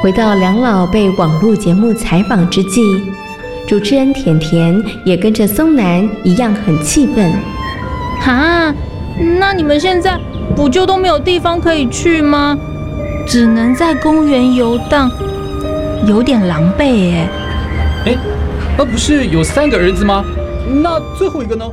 回到两老被网络节目采访之际，主持人甜甜也跟着松南一样很气愤。 哈，那你们现在不就都没有地方可以去吗？只能在公园游荡，有点狼狈耶。 不是有3个儿子吗？那最后一个呢？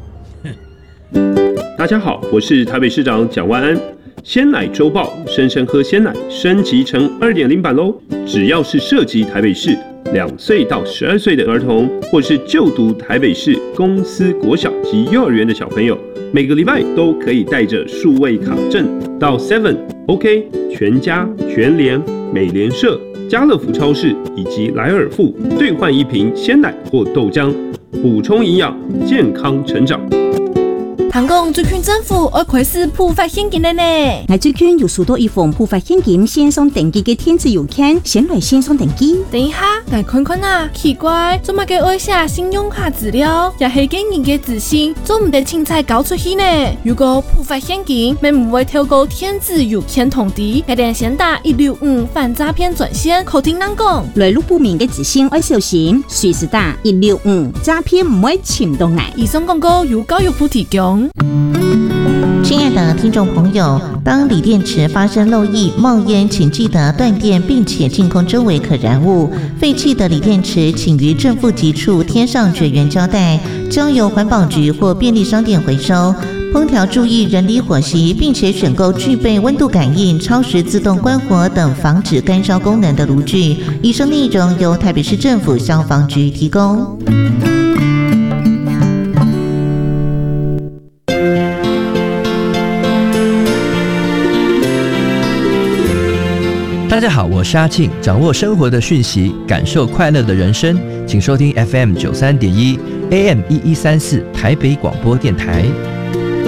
大家好，我是台北市长蒋万安。鲜奶周报生生喝鲜奶升级成 2.0 版咯，只要是涉及台北市2岁到12岁的儿童，或是就读台北市公私国小及幼儿园的小朋友，每个礼拜都可以带着数位卡证到 Seven、OK、全家、全联、美联社、家乐福超市以及莱尔富兑换1瓶鲜奶或豆浆，补充营养，健康成长。 香港最近政府要开始普发现金了呢。 我最近有收到一封普发现金线上登记的电子邮件，先来线上登记。 等一下，来看看啊，奇怪，做乜嘅爱写信用卡资料，也係驚人嘅自信，做唔得凊彩搞出去呢？如果普發現金，咪唔會透過電子郵件通知，一定先打165反詐騙專線，口聽人講。 來路不明嘅資訊要小心，隨時打165，詐騙唔會潛到嚟。 以上廣告由教育部提供。 亲爱的听众朋友，当锂电池发生漏液、冒烟，请记得断电，并且净空周围可燃物。废弃的锂电池，请于正负极处贴上绝缘胶带，交由环保局或便利商店回收。烹调注意人离火熄，并且选购具备温度感应、超时自动关火等防止干烧功能的炉具。以上内容由台北市政府消防局提供。 大家好，我是阿庆，掌握生活的讯息，感受快乐的人生，请收听 FM 93.1 AM 1134台北广播电台。